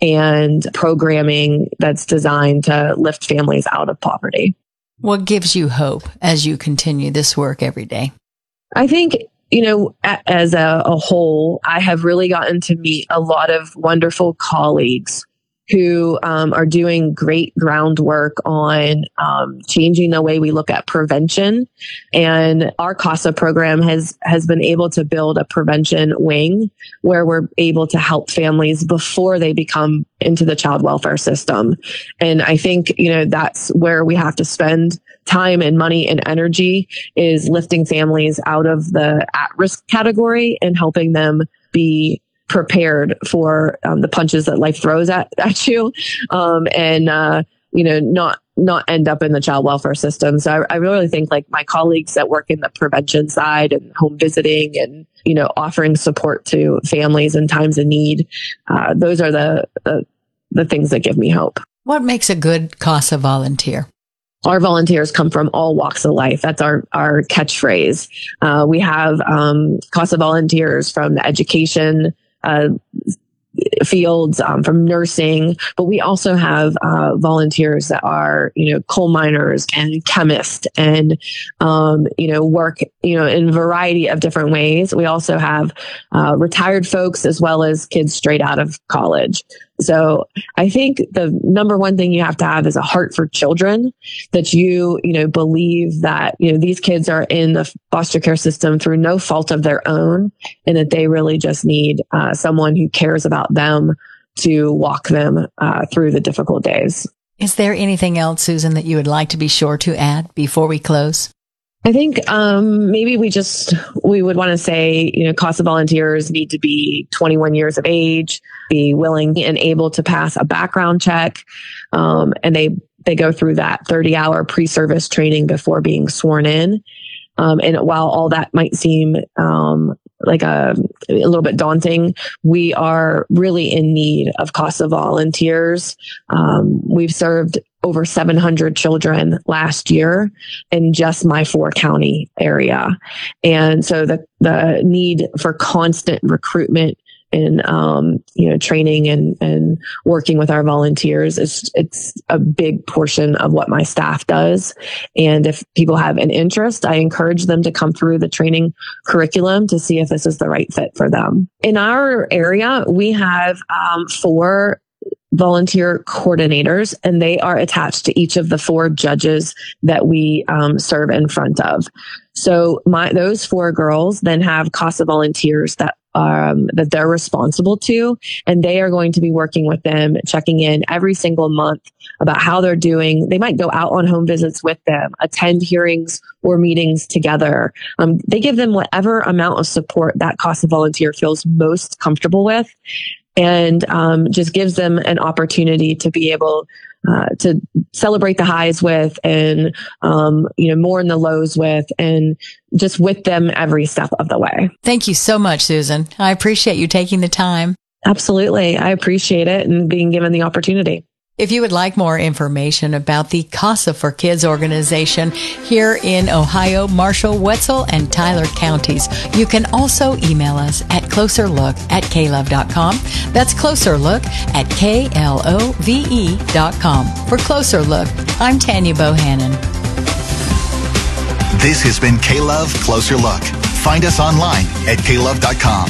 and programming that's designed to lift families out of poverty. What gives you hope as you continue this work every day? I think, as a whole, I have really gotten to meet a lot of wonderful colleagues who are doing great groundwork on changing the way we look at prevention. And our CASA program has been able to build a prevention wing where we're able to help families before they become into the child welfare system. And I think, that's where we have to spend time and money and energy, is lifting families out of the at-risk category and helping them be prepared for the punches that life throws at you, and not end up in the child welfare system. So I really think like my colleagues that work in the prevention side and home visiting and offering support to families in times of need, those are the things that give me hope. What makes a good CASA volunteer? Our volunteers come from all walks of life. That's our catchphrase. We have CASA volunteers from the education fields, from nursing, but we also have volunteers that are, coal miners and chemists and, work, in a variety of different ways. We also have retired folks as well as kids straight out of college. So I think the number one thing you have to have is a heart for children, that you believe that, these kids are in the foster care system through no fault of their own, and that they really just need someone who cares about them to walk them through the difficult days. Is there anything else, Susan, that you would like to be sure to add before we close? I think maybe we would want to say, CASA volunteers need to be 21 years of age, be willing and able to pass a background check, and they go through that 30-hour pre-service training before being sworn in. And while all that might seem like a little bit daunting, we are really in need of CASA volunteers. We've served over 700 children last year in just my 4-county area. And so the need for constant recruitment and, training and working with our volunteers it's a big portion of what my staff does. And if people have an interest, I encourage them to come through the training curriculum to see if this is the right fit for them. In our area, we have 4 volunteer coordinators, and they are attached to each of the 4 judges that we serve in front of. So those 4 girls then have CASA volunteers that they're responsible to, and they are going to be working with them, checking in every single month about how they're doing. They might go out on home visits with them, attend hearings or meetings together. They give them whatever amount of support that CASA volunteer feels most comfortable with, and just gives them an opportunity to be able to celebrate the highs with, and mourn the lows with, and just with them every step of the way. Thank you so much, Susan. I appreciate you taking the time. Absolutely. I appreciate it and being given the opportunity. If you would like more information about the CASA for Kids organization here in Ohio, Marshall, Wetzel, and Tyler counties, you can also email us at closerlook@klove.com. That's closerlook@klove.com. For Closer Look, I'm Tanya Bohannon. This has been KLove Closer Look. Find us online at klove.com.